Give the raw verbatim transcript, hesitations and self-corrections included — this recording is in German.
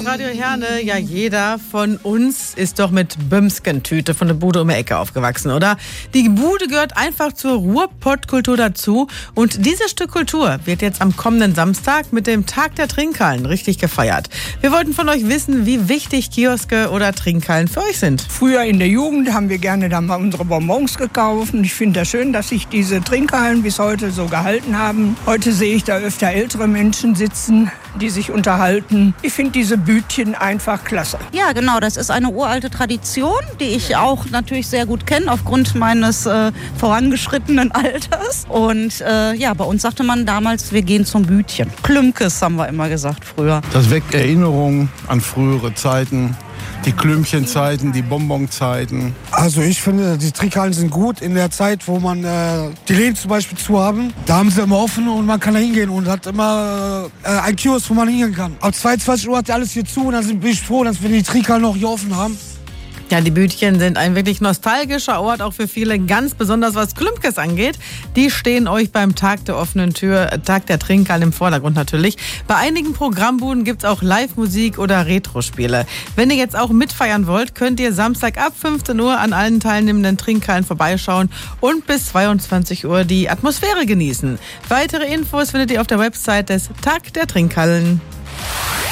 Radio Herne. Ja, jeder von uns ist doch mit Bömskentüte von der Bude um die Ecke aufgewachsen, oder? Die Bude gehört einfach zur Ruhrpottkultur dazu. Und dieses Stück Kultur wird jetzt am kommenden Samstag mit dem Tag der Trinkhallen richtig gefeiert. Wir wollten von euch wissen, wie wichtig Kioske oder Trinkhallen für euch sind. Früher in der Jugend haben wir gerne da mal unsere Bonbons gekauft. Und ich finde das schön, dass sich diese Trinkhallen bis heute so gehalten haben. Heute sehe ich da öfter ältere Menschen sitzen, die sich unterhalten. Ich finde diese Bütchen einfach klasse. Ja, genau, das ist eine uralte Tradition, die ich auch natürlich sehr gut kenne, aufgrund meines äh, vorangeschrittenen Alters. Und äh, ja, bei uns sagte man damals, wir gehen zum Bütchen. Klümkes haben wir immer gesagt früher. Das weckt Erinnerungen an frühere Zeiten. Die Klümpchenzeiten, die Bonbonzeiten. Also ich finde, die Trinkhallen sind gut in der Zeit, wo man äh, die Läden zum Beispiel zu haben. Da haben sie immer offen und man kann da hingehen und hat immer äh, ein Kiosk, wo man hingehen kann. Ab zweiundzwanzig Uhr hat alles hier zu und dann bin ich froh, dass wir die Trinkhallen noch hier offen haben. Ja, die Bütchen sind ein wirklich nostalgischer Ort, auch für viele, ganz besonders was Klümkes angeht. Die stehen euch beim Tag der offenen Tür, Tag der Trinkhallen im Vordergrund natürlich. Bei einigen Programmbuden gibt's auch Live-Musik oder Retro-Spiele. Wenn ihr jetzt auch mitfeiern wollt, könnt ihr Samstag ab fünfzehn Uhr an allen teilnehmenden Trinkhallen vorbeischauen und bis zweiundzwanzig Uhr die Atmosphäre genießen. Weitere Infos findet ihr auf der Website des Tag der Trinkhallen.